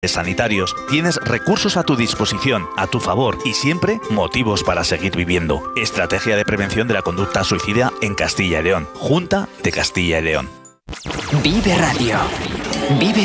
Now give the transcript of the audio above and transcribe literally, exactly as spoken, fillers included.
sanitarios, tienes recursos a tu disposición, a tu favor y siempre motivos para seguir viviendo. Estrategia de prevención de la conducta suicida en Castilla y León. Junta de Castilla y León. Vive Radio. Vive